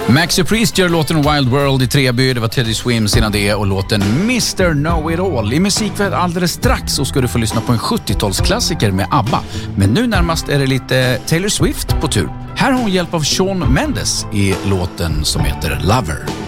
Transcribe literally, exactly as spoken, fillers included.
Maxi Priest gör låten Wild World i Treby. Det var Teddy Swims innan det och låten mister Know-It-All. I musikvärld alldeles strax så ska du få lyssna på en sjuttiotalsklassiker med ABBA. Men nu närmast är det lite Taylor Swift på tur. Här har hon hjälp av Shawn Mendes i låten som heter Lover.